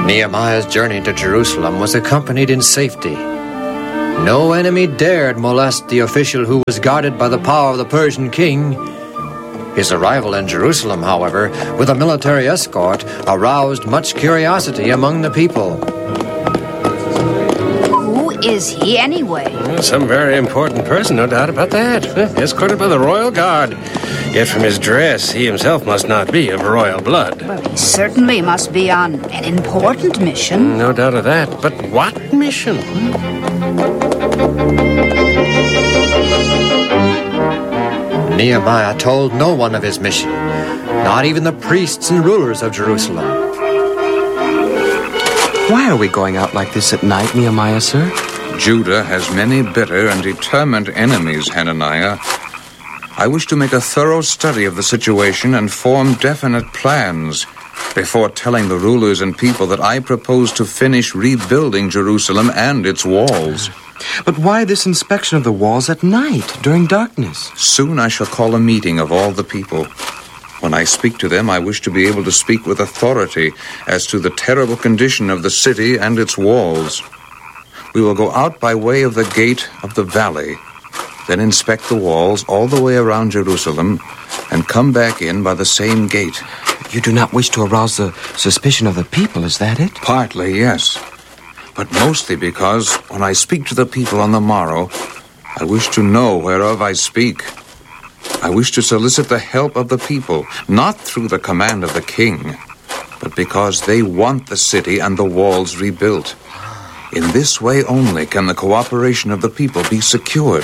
Nehemiah's journey to Jerusalem was accompanied in safety. No enemy dared molest the official who was guarded by the power of the Persian king. His arrival in Jerusalem, however, with a military escort, aroused much curiosity among the people. Who is he anyway? Some very important person, no doubt about that. Escorted by the royal guard. Yet from his dress, he himself must not be of royal blood. Well, he certainly must be on an important mission. No doubt of that. But what mission? Nehemiah told no one of his mission, not even the priests and rulers of Jerusalem. Why are we going out like this at night, Nehemiah, sir? Judah has many bitter and determined enemies, Hananiah. I wish to make a thorough study of the situation and form definite plans before telling the rulers and people that I propose to finish rebuilding Jerusalem and its walls. But why this inspection of the walls at night, during darkness? Soon I shall call a meeting of all the people. When I speak to them, I wish to be able to speak with authority as to the terrible condition of the city and its walls. We will go out by way of the gate of the valley, then inspect the walls all the way around Jerusalem, and come back in by the same gate. You do not wish to arouse the suspicion of the people, is that it? Partly, yes. But mostly because when I speak to the people on the morrow, I wish to know whereof I speak. I wish to solicit the help of the people, not through the command of the king, but because they want the city and the walls rebuilt. In this way only can the cooperation of the people be secured.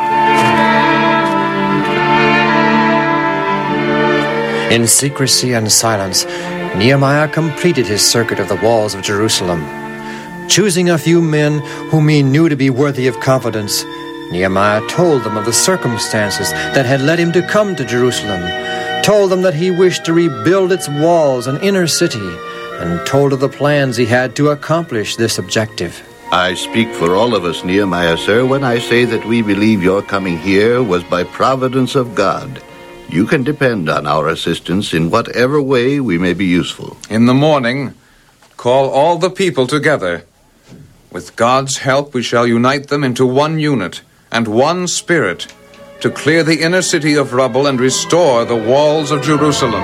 In secrecy and silence, Nehemiah completed his circuit of the walls of Jerusalem. Choosing a few men whom he knew to be worthy of confidence, Nehemiah told them of the circumstances that had led him to come to Jerusalem, told them that he wished to rebuild its walls and inner city, and told of the plans he had to accomplish this objective. I speak for all of us, Nehemiah, sir, when I say that we believe your coming here was by providence of God. You can depend on our assistance in whatever way we may be useful. In the morning, call all the people together. With God's help, we shall unite them into one unit and one spirit to clear the inner city of rubble and restore the walls of Jerusalem.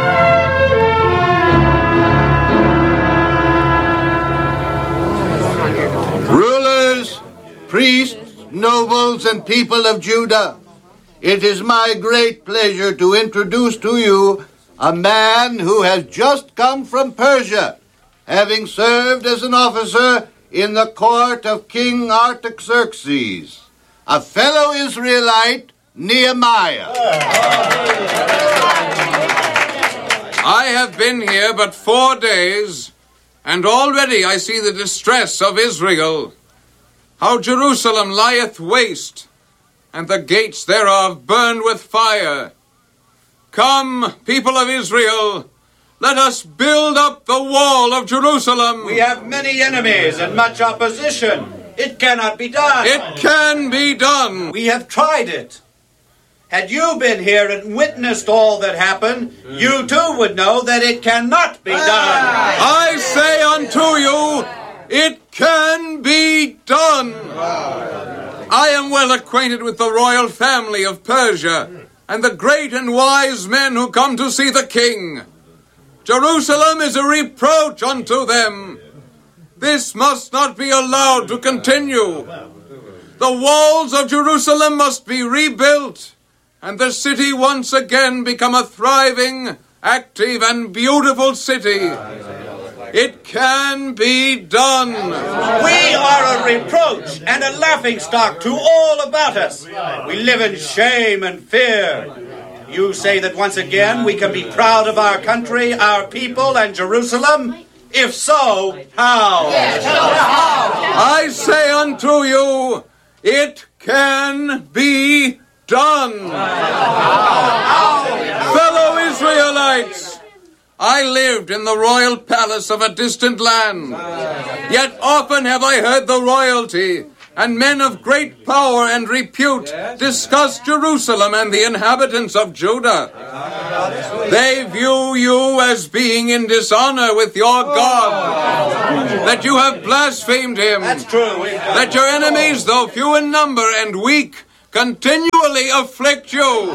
Rulers, priests, nobles, and people of Judah, it is my great pleasure to introduce to you a man who has just come from Persia, having served as an officer in the court of King Artaxerxes, a fellow Israelite, Nehemiah. I have been here but 4 days, and already I see the distress of Israel, how Jerusalem lieth waste, and the gates thereof burned with fire. Come, people of Israel, let us build up the wall of Jerusalem. We have many enemies and much opposition. It cannot be done. It can be done. We have tried it. Had you been here and witnessed all that happened, you too would know that it cannot be done. I say unto you, it can be done. I am well acquainted with the royal family of Persia and the great and wise men who come to see the king. Jerusalem is a reproach unto them. This must not be allowed to continue. The walls of Jerusalem must be rebuilt, and the city once again become a thriving, active, and beautiful city. It can be done. We are a reproach and a laughingstock to all about us. We live in shame and fear. You say that once again we can be proud of our country, our people, and Jerusalem? If so, how? I say unto you, it can be done. Fellow Israelites, I lived in the royal palace of a distant land. Yet often have I heard the royalty, and men of great power and repute discuss Jerusalem and the inhabitants of Judah. They view you as being in dishonor with your God, that you have blasphemed him. That's true. That your enemies, though few in number and weak, continually afflict you.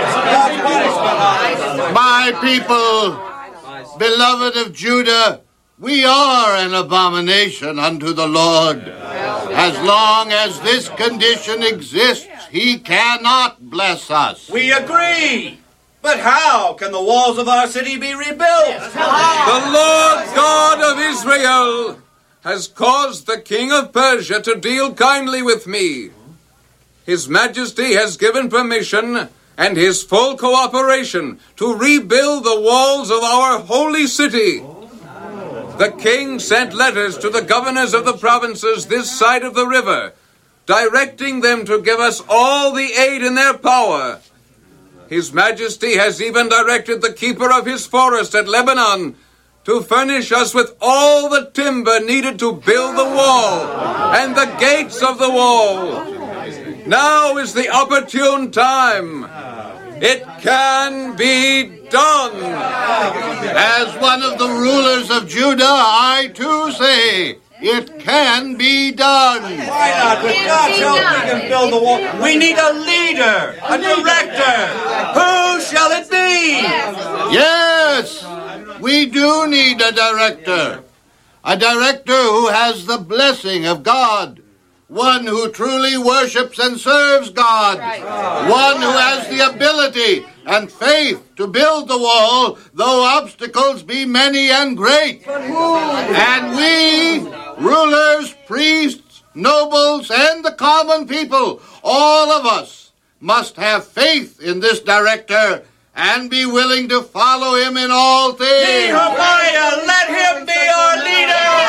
My people, beloved of Judah, we are an abomination unto the Lord. As long as this condition exists, he cannot bless us. We agree. But how can the walls of our city be rebuilt? The Lord God of Israel has caused the king of Persia to deal kindly with me. His Majesty has given permission and his full cooperation to rebuild the walls of our holy city. The king sent letters to the governors of the provinces this side of the river, directing them to give us all the aid in their power. His Majesty has even directed the keeper of his forest at Lebanon to furnish us with all the timber needed to build the wall and the gates of the wall. Now is the opportune time. It can be done. As one of the rulers of Judah, I too say, it can be done. Why not? With God's help, we can build the wall. We need a leader, a director. Who shall it be? Yes, we do need a director. A director who has the blessing of God. One who truly worships and serves God. One who has the ability and faith to build the wall, though obstacles be many and great. And we, rulers, priests, nobles, and the common people, all of us, must have faith in this director and be willing to follow him in all things. Nehemiah, let him be our leader!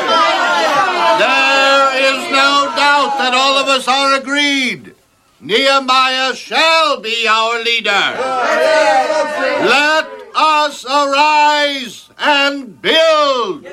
There is no doubt that all of us are agreed. Nehemiah shall be our leader. Let us arise and build.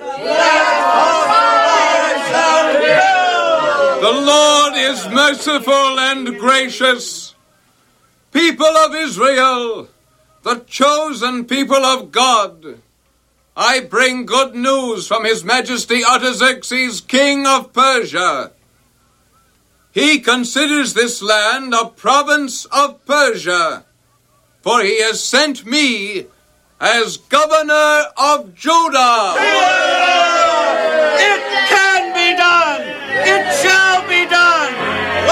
The Lord is merciful and gracious. People of Israel, the chosen people of God, I bring good news from His Majesty Artaxerxes, King of Persia. He considers this land a province of Persia, for he has sent me as governor of Judah.